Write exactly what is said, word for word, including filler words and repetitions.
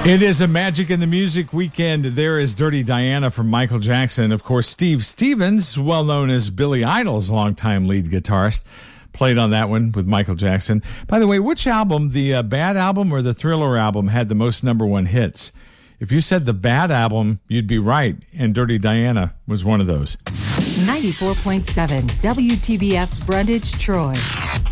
It is a Magic in the Music weekend. There is Dirty Diana from Michael Jackson. Of course, Steve Stevens, well known as Billy Idol's longtime lead guitarist, played on that one with Michael Jackson. By the way, which album, the uh, Bad album or the Thriller album, had the most number one hits? If you said the Bad album, you'd be right, and Dirty Diana was one of those. ninety-four point seven W T B F Brundage, Troy.